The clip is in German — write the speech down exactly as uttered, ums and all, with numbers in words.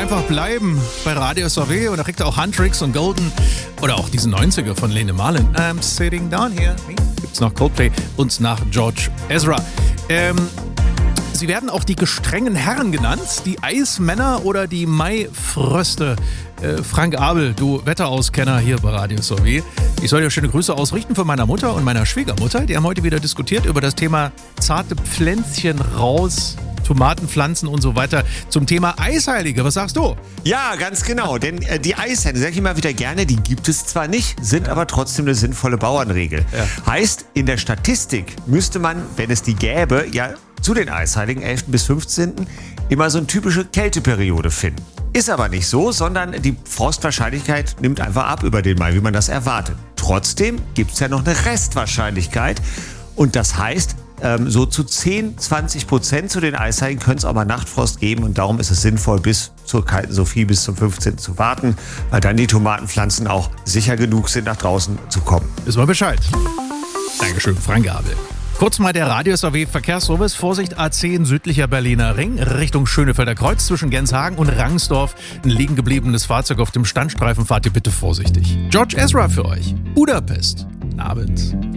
einfach bleiben bei Radio S R W und da kriegt ihr auch Huntrix und Golden oder auch diesen neunziger von Lene Marlin. I'm sitting down here. Gibt's nach Coldplay und nach George Ezra. Ähm, sie werden auch die gestrengen Herren genannt, die Eismänner oder die Maifröste. Äh, Frank Abel, du Wetterauskenner hier bei Radio S R W. Ich soll dir schöne Grüße ausrichten von meiner Mutter und meiner Schwiegermutter. Die haben heute wieder diskutiert über das Thema zarte Pflänzchen raus, Tomatenpflanzen und so weiter zum Thema Eisheilige. Was sagst du? Ja, ganz genau. Denn äh, die Eishenne, sage ich immer wieder gerne, die gibt es zwar nicht, sind ja. aber trotzdem eine sinnvolle Bauernregel. Ja. Heißt, in der Statistik müsste man, wenn es die gäbe, ja zu den Eisheiligen, elften bis fünfzehnten immer so eine typische Kälteperiode finden. Ist aber nicht so, sondern die Frostwahrscheinlichkeit nimmt einfach ab über den Mai, wie man das erwartet. Trotzdem gibt es ja noch eine Restwahrscheinlichkeit und das heißt, ähm, so zu zehn, zwanzig Prozent zu den Eisheiligen können es auch mal Nachtfrost geben und darum ist es sinnvoll, bis zur kalten Sophie, bis zum fünfzehnten zu warten, weil dann die Tomatenpflanzen auch sicher genug sind, nach draußen zu kommen. Wissen wir Bescheid. Dankeschön, Frank Abel. Kurz mal der Radio S R W Verkehrsservice. Vorsicht, A zehn südlicher Berliner Ring, Richtung Schönefelder Kreuz zwischen Genshagen und Rangsdorf. Ein liegen gebliebenes Fahrzeug auf dem Standstreifen, fahrt ihr bitte vorsichtig. George Ezra für euch. Budapest. Guten Abend.